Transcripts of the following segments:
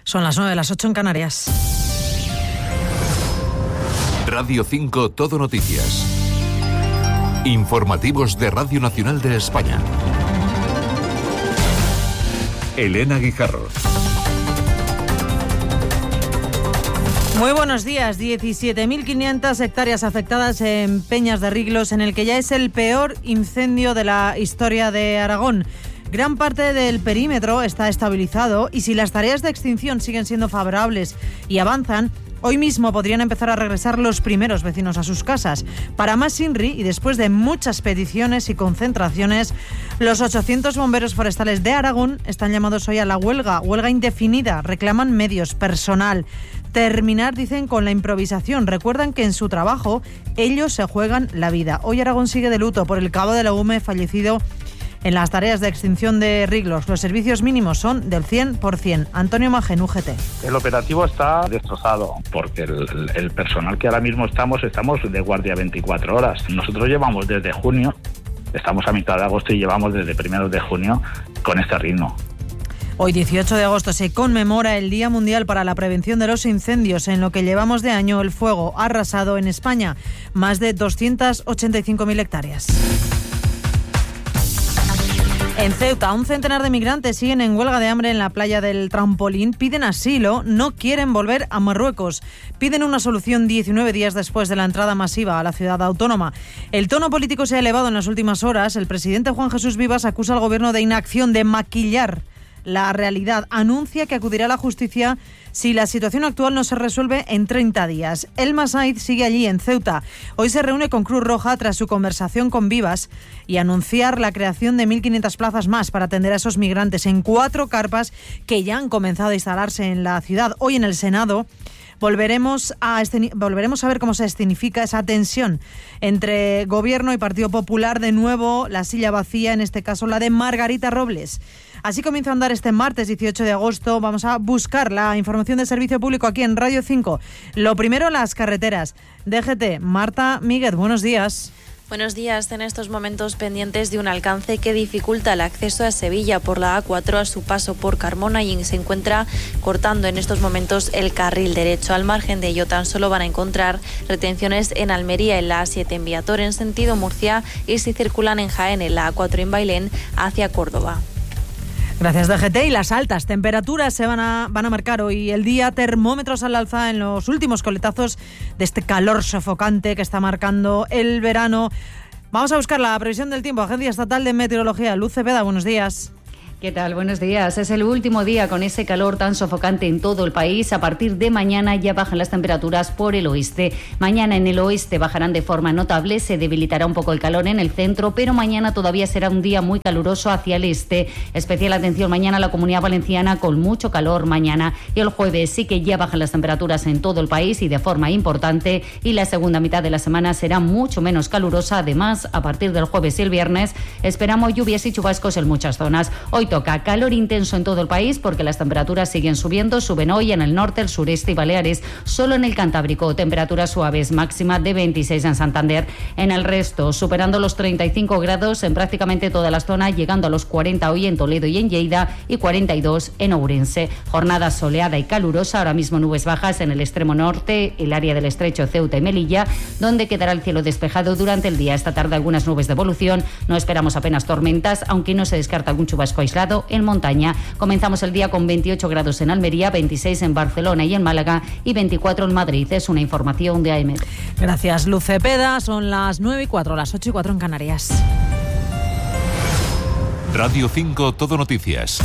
Son las 9, las 8 en Canarias. Radio 5 Todo Noticias. Informativos de Radio Nacional de España. Elena Guijarro. Muy buenos días. 17.500 hectáreas afectadas en Peñas de Riglos, en el que ya es el peor incendio de la historia de Aragón. Gran parte del perímetro está estabilizado y si las tareas de extinción siguen siendo favorables y avanzan, hoy mismo podrían empezar a regresar los primeros vecinos a sus casas. Para más INRI, y después de muchas peticiones y concentraciones, los 800 bomberos forestales de Aragón están llamados hoy a la huelga indefinida. Reclaman medios, personal. Terminar, dicen, con la improvisación. Recuerdan que en su trabajo ellos se juegan la vida. Hoy Aragón sigue de luto por el cabo de la UME fallecido en las tareas de extinción de Riglos. Los servicios mínimos son del 100%. Antonio Magen, UGT. El operativo está destrozado porque el personal que ahora mismo estamos de guardia 24 horas. Nosotros llevamos desde junio, estamos a mitad de agosto y llevamos desde primeros de junio con este ritmo. Hoy, 18 de agosto, se conmemora el Día Mundial para la Prevención de los Incendios. En lo que llevamos de año, el fuego ha arrasado en España más de 285.000 hectáreas. En Ceuta, un centenar de migrantes siguen en huelga de hambre en la playa del Trampolín. Piden asilo, no quieren volver a Marruecos. Piden una solución 19 días después de la entrada masiva a la ciudad autónoma. El tono político se ha elevado en las últimas horas. El presidente Juan Jesús Vivas acusa al gobierno de inacción, de maquillar la realidad. Anuncia que acudirá a la justicia si la situación actual no se resuelve en 30 días. El Masaid sigue allí en Ceuta. Hoy se reúne con Cruz Roja tras su conversación con Vivas y anunciar la creación de 1.500 plazas más para atender a esos migrantes en 4 carpas que ya han comenzado a instalarse en la ciudad. Hoy en el Senado volveremos a ver cómo se escenifica esa tensión entre Gobierno y Partido Popular. De nuevo, la silla vacía, en este caso la de Margarita Robles. Así comienza a andar este martes 18 de agosto. Vamos a buscar la información de servicio público aquí en Radio 5. Lo primero, las carreteras. DGT, Marta Míguez, buenos días. Buenos días. En estos momentos pendientes de un alcance que dificulta el acceso a Sevilla por la A4 a su paso por Carmona y se encuentra cortando en estos momentos el carril derecho. Al margen de ello, tan solo van a encontrar retenciones en Almería en la A7 en Viator en sentido Murcia y si circulan en Jaén en la A4 en Bailén hacia Córdoba. Gracias, DGT. Y las altas temperaturas se van a marcar hoy el día. Termómetros al alza en los últimos coletazos de este calor sofocante que está marcando el verano. Vamos a buscar la previsión del tiempo. Agencia Estatal de Meteorología. Luz Cepeda, buenos días. ¿Qué tal? Buenos días. Es el último día con ese calor tan sofocante en todo el país. A partir de mañana ya bajan las temperaturas por el oeste. Mañana en el oeste bajarán de forma notable, se debilitará un poco el calor en el centro, pero mañana todavía será un día muy caluroso hacia el este. Especial atención mañana a la Comunidad Valenciana con mucho calor mañana. Y el jueves sí que ya bajan las temperaturas en todo el país y de forma importante. Y la segunda mitad de la semana será mucho menos calurosa. Además, a partir del jueves y el viernes esperamos lluvias y chubascos en muchas zonas. Hoy toca calor intenso en todo el país porque las temperaturas siguen subiendo. Suben hoy en el norte, el sureste y Baleares. Solo en el Cantábrico temperaturas suaves, máxima de 26 en Santander. En el resto, superando los 35 grados en prácticamente todas las zonas, llegando a los 40 hoy en Toledo y en Lleida y 42 en Ourense. Jornada soleada y calurosa. Ahora mismo nubes bajas en el extremo norte, el área del Estrecho, Ceuta y Melilla, donde quedará el cielo despejado durante el día. Esta tarde algunas nubes de evolución. No esperamos apenas tormentas, aunque no se descarta algún chubasco aislado en montaña. Comenzamos el día con 28 grados en Almería, 26 en Barcelona y en Málaga y 24 en Madrid. Es una información de AEMET. Gracias, Luz Cepeda. Son las 9:04, las 8:04 en Canarias. Radio 5 Todo Noticias.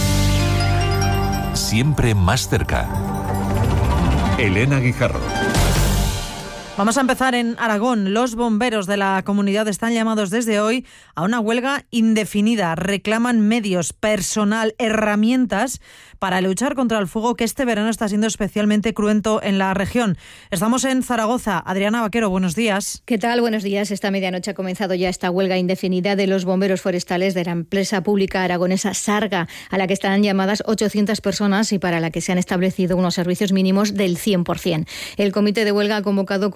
Siempre más cerca. Elena Guijarro. Vamos a empezar en Aragón. Los bomberos de la comunidad están llamados desde hoy a una huelga indefinida. Reclaman medios, personal, herramientas para luchar contra el fuego que este verano está siendo especialmente cruento en la región. Estamos en Zaragoza. Adriana Vaquero, buenos días. ¿Qué tal? Buenos días. Esta medianoche ha comenzado ya esta huelga indefinida de los bomberos forestales de la empresa pública aragonesa Sarga, a la que están llamadas 800 personas y para la que se han establecido unos servicios mínimos del 100%. El comité de huelga ha convocado con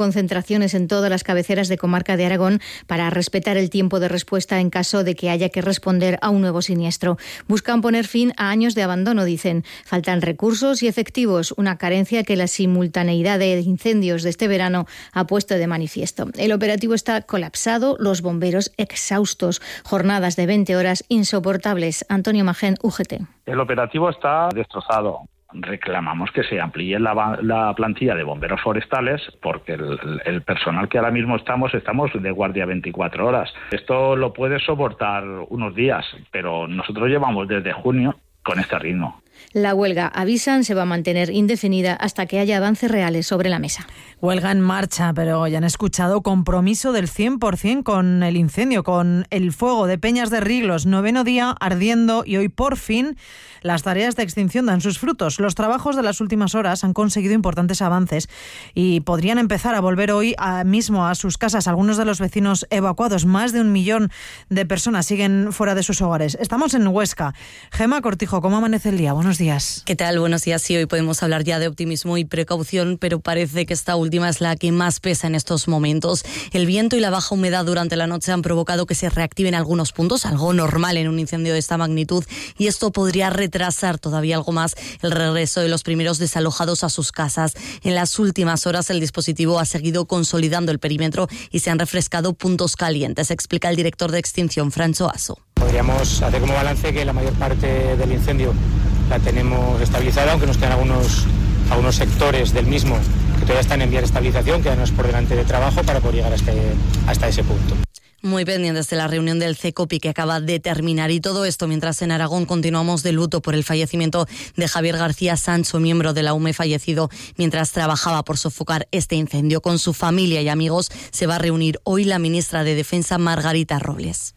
concentraciones en todas las cabeceras de comarca de Aragón para respetar el tiempo de respuesta en caso de que haya que responder a un nuevo siniestro. Buscan poner fin a años de abandono, dicen. Faltan recursos y efectivos, una carencia que la simultaneidad de incendios de este verano ha puesto de manifiesto. El operativo está colapsado, los bomberos exhaustos, jornadas de 20 horas insoportables. Antonio Magén, UGT. El operativo está destrozado. Reclamamos que se amplíe la plantilla de bomberos forestales porque el personal que ahora mismo estamos de guardia 24 horas. Esto lo puede soportar unos días, pero nosotros llevamos desde junio con este ritmo. La huelga, avisan, se va a mantener indefinida hasta que haya avances reales sobre la mesa. Huelga en marcha, pero ya han escuchado compromiso del 100% con el incendio, con el fuego de Peñas de Riglos, 9º día ardiendo, y hoy por fin las tareas de extinción dan sus frutos. Los trabajos de las últimas horas han conseguido importantes avances y podrían empezar a volver hoy mismo a sus casas. Algunos de los vecinos evacuados, más de 1 millón de personas siguen fuera de sus hogares. Estamos en Huesca. Gema Cortijo, ¿cómo amanece el día? Buenos días. ¿Qué tal? Buenos días. Sí, hoy podemos hablar ya de optimismo y precaución, pero parece que esta última es la que más pesa en estos momentos. El viento y la baja humedad durante la noche han provocado que se reactiven algunos puntos, algo normal en un incendio de esta magnitud, y esto podría retrasar todavía algo más el regreso de los primeros desalojados a sus casas. En las últimas horas el dispositivo ha seguido consolidando el perímetro y se han refrescado puntos calientes, explica el director de extinción, Francho Aso. Podríamos hacer como balance que la mayor parte del incendio la tenemos estabilizada, aunque nos quedan algunos sectores del mismo que todavía están en vía de estabilización, quedarnos por delante de trabajo para poder llegar hasta ese punto. Muy pendientes de la reunión del CECOPI que acaba de terminar, y todo esto mientras en Aragón continuamos de luto por el fallecimiento de Javier García Sancho, miembro de la UME fallecido mientras trabajaba por sofocar este incendio. Con su familia y amigos se va a reunir hoy la ministra de Defensa, Margarita Robles.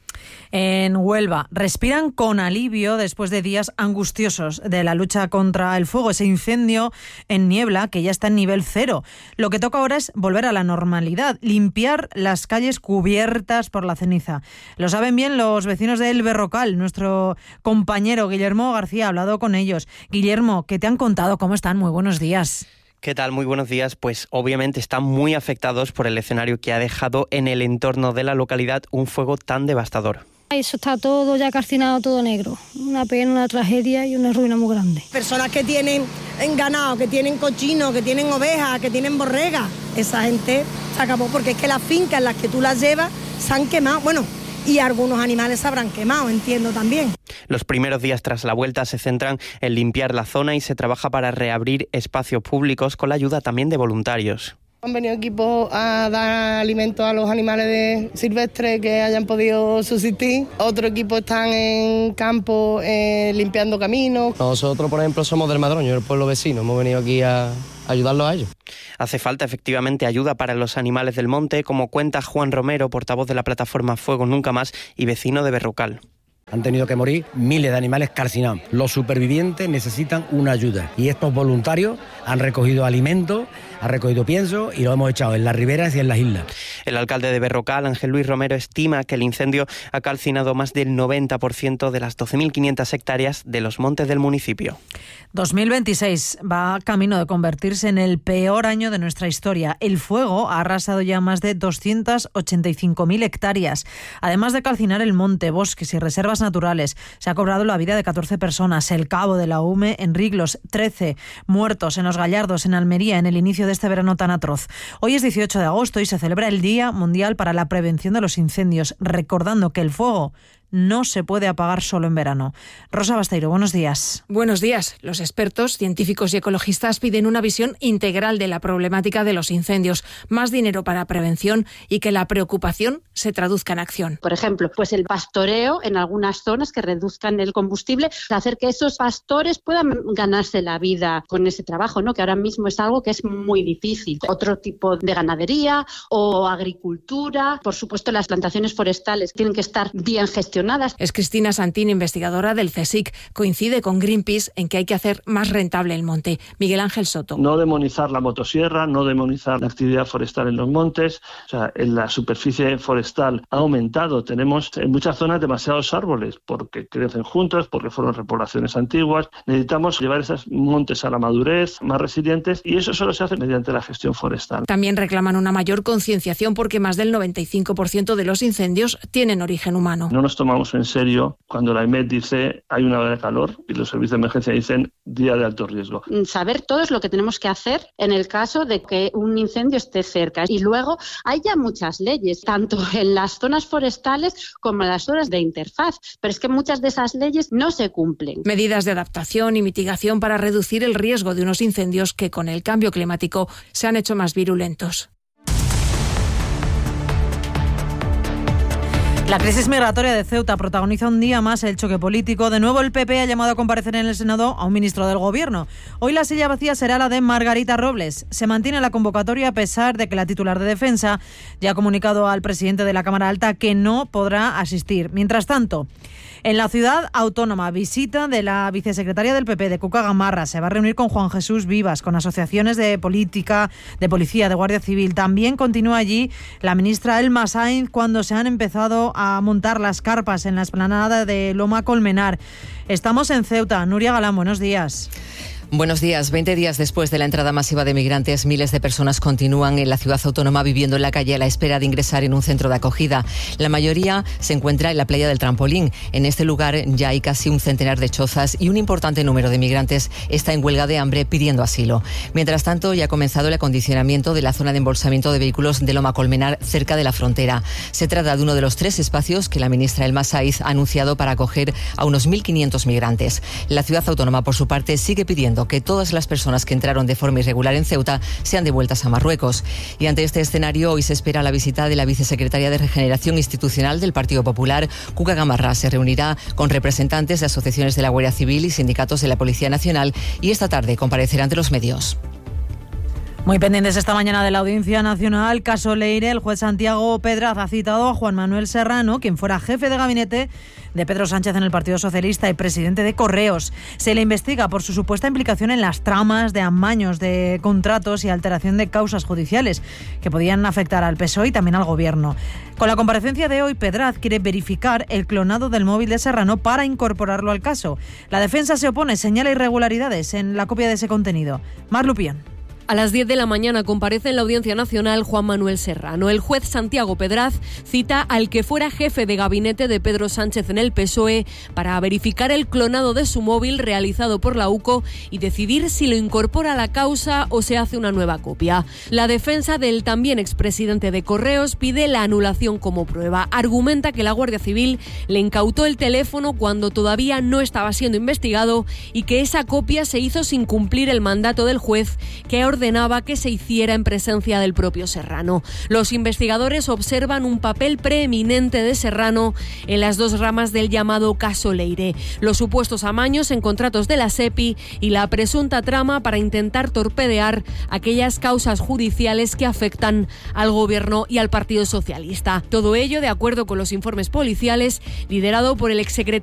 En Huelva respiran con alivio después de días angustiosos de la lucha contra el fuego, ese incendio en Niebla que ya está en nivel 0. Lo que toca ahora es volver a la normalidad, limpiar las calles cubiertas por la ceniza. Lo saben bien los vecinos de El Berrocal. Nuestro compañero Guillermo García ha hablado con ellos. Guillermo, ¿qué te han contado? ¿Cómo están? Muy buenos días. ¿Qué tal? Muy buenos días. Pues obviamente están muy afectados por el escenario que ha dejado en el entorno de la localidad un fuego tan devastador. Eso está todo ya calcinado, todo negro. Una pena, una tragedia y una ruina muy grande. Personas que tienen ganado, que tienen cochinos, que tienen ovejas, que tienen borregas, esa gente se acabó, porque es que las fincas en las que tú las llevas se han quemado. Bueno, y algunos animales se habrán quemado, entiendo también. Los primeros días tras la vuelta se centran en limpiar la zona y se trabaja para reabrir espacios públicos con la ayuda también de voluntarios. Han venido equipos a dar alimento a los animales silvestres que hayan podido subsistir. Otro equipo están en campo limpiando caminos. Nosotros, por ejemplo, somos del Madroño, el pueblo vecino. Hemos venido aquí a ayudarlos a ellos. Hace falta efectivamente ayuda para los animales del monte, como cuenta Juan Romero, portavoz de la plataforma Fuego Nunca Más y vecino de Berrocal. Han tenido que morir miles de animales calcinados. Los supervivientes necesitan una ayuda y estos voluntarios han recogido alimentos, han recogido pienso y lo hemos echado en las riberas y en las islas. El alcalde de Berrocal, Ángel Luis Romero, estima que el incendio ha calcinado más del 90% de las 12.500 hectáreas de los montes del municipio. 2026 va camino de convertirse en el peor año de nuestra historia. El fuego ha arrasado ya más de 285.000 hectáreas. Además de calcinar el monte, bosques y reservas naturales, se ha cobrado la vida de 14 personas. El cabo de la UME en Riglos, 13 muertos en Los Gallardos, en Almería, en el inicio de este verano tan atroz. Hoy es 18 de agosto y se celebra el Día Mundial para la Prevención de los Incendios, recordando que el fuego no se puede apagar solo en verano. Rosa Basteiro, buenos días. Buenos días. Los expertos, científicos y ecologistas piden una visión integral de la problemática de los incendios, más dinero para prevención y que la preocupación se traduzca en acción. Por ejemplo, pues el pastoreo en algunas zonas que reduzcan el combustible, hacer que esos pastores puedan ganarse la vida con ese trabajo, ¿no? Que ahora mismo es algo que es muy difícil. Otro tipo de ganadería o agricultura. Por supuesto, las plantaciones forestales tienen que estar bien gestionadas gestionadas. Es Cristina Santín, investigadora del CSIC. Coincide con Greenpeace en que hay que hacer más rentable el monte. Miguel Ángel Soto. No demonizar la motosierra, no demonizar la actividad forestal en los montes. O sea, en la superficie forestal ha aumentado. Tenemos en muchas zonas demasiados árboles porque crecen juntos, porque fueron repoblaciones antiguas. Necesitamos llevar esos montes a la madurez, más resilientes, y eso solo se hace mediante la gestión forestal. También reclaman una mayor concienciación porque más del 95% de los incendios tienen origen humano. No nos tomamos en serio cuando la EMET dice hay una ola de calor y los servicios de emergencia dicen día de alto riesgo. Saber todo es lo que tenemos que hacer en el caso de que un incendio esté cerca. Y luego hay ya muchas leyes, tanto en las zonas forestales como en las zonas de interfaz, pero es que muchas de esas leyes no se cumplen. Medidas de adaptación y mitigación para reducir el riesgo de unos incendios que con el cambio climático se han hecho más virulentos. La crisis migratoria de Ceuta protagoniza un día más el choque político. De nuevo el PP ha llamado a comparecer en el Senado a un ministro del Gobierno. Hoy la silla vacía será la de Margarita Robles. Se mantiene la convocatoria a pesar de que la titular de Defensa ya ha comunicado al presidente de la Cámara Alta que no podrá asistir. Mientras tanto, en la ciudad autónoma, visita de la vicesecretaria del PP de Cuca Gamarra. Se va a reunir con Juan Jesús Vivas, con asociaciones de política, de policía, de Guardia Civil. También continúa allí la ministra Elma Sainz cuando se han empezado a montar las carpas en la explanada de Loma Colmenar. Estamos en Ceuta. Nuria Galán, buenos días. Buenos días. 20 días después de la entrada masiva de migrantes, miles de personas continúan en la ciudad autónoma viviendo en la calle a la espera de ingresar en un centro de acogida. La mayoría se encuentra en la playa del Trampolín. En este lugar ya hay casi un centenar de chozas y un importante número de migrantes está en huelga de hambre pidiendo asilo. Mientras tanto, ya ha comenzado el acondicionamiento de la zona de embolsamiento de vehículos de Loma Colmenar, cerca de la frontera. Se trata de uno de los 3 espacios que la ministra Elma Sainz ha anunciado para acoger a unos 1.500 migrantes. La ciudad autónoma, por su parte, sigue pidiendo que todas las personas que entraron de forma irregular en Ceuta sean devueltas a Marruecos. Y ante este escenario, hoy se espera la visita de la vicesecretaria de Regeneración Institucional del Partido Popular, Cuca Gamarra. Se reunirá con representantes de asociaciones de la Guardia Civil y sindicatos de la Policía Nacional y esta tarde comparecerá ante los medios. Muy pendientes esta mañana de la Audiencia Nacional, caso Leire. El juez Santiago Pedraz ha citado a Juan Manuel Serrano, quien fuera jefe de gabinete de Pedro Sánchez en el Partido Socialista y presidente de Correos. Se le investiga por su supuesta implicación en las tramas de amaños de contratos y alteración de causas judiciales que podían afectar al PSOE y también al Gobierno. Con la comparecencia de hoy, Pedraz quiere verificar el clonado del móvil de Serrano para incorporarlo al caso. La defensa se opone, señala irregularidades en la copia de ese contenido. Mar Lupián. A las 10 de la mañana comparece en la Audiencia Nacional Juan Manuel Serrano. El juez Santiago Pedraz cita al que fuera jefe de gabinete de Pedro Sánchez en el PSOE para verificar el clonado de su móvil realizado por la UCO y decidir si lo incorpora a la causa o se hace una nueva copia. La defensa del también expresidente de Correos pide la anulación como prueba. Argumenta que la Guardia Civil le incautó el teléfono cuando todavía no estaba siendo investigado y que esa copia se hizo sin cumplir el mandato del juez que ordenaba que se hiciera en presencia del propio Serrano. Los investigadores observan un papel preeminente de Serrano en las 2 ramas del llamado caso Leire, los supuestos amaños en contratos de la SEPI y la presunta trama para intentar torpedear aquellas causas judiciales que afectan al Gobierno y al Partido Socialista. Todo ello de acuerdo con los informes policiales, liderado por el exsecretario